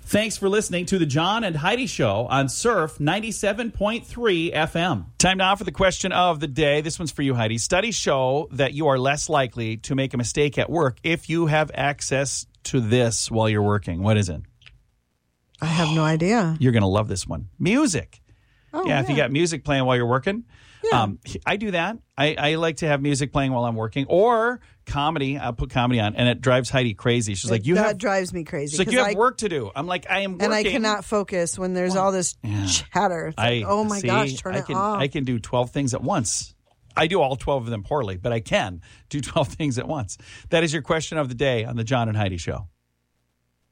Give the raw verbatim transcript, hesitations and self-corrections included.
Thanks for listening to the John and Heidi Show on Surf ninety-seven point three F M. Time now for the question of the day. This one's for you, Heidi. Studies show that you are less likely to make a mistake at work if you have access to this while you're working. What is it? I have no idea. You're going to love this one. Music. Oh, yeah, yeah, if you got music playing while you're working. Yeah. Um, I do that. I, I like to have music playing while I'm working, or comedy. I'll put comedy on, and it drives Heidi crazy. She's It- like, "You that have." drives me crazy. She's like, 'cause "You have I- work to do." I'm like, "I am working," and I cannot focus when there's all this Yeah. chatter. It's like, I oh my see, gosh, turn I it can, off. I can do twelve things at once. I do all twelve of them poorly, but I can do twelve things at once. That is your question of the day on the John and Heidi Show.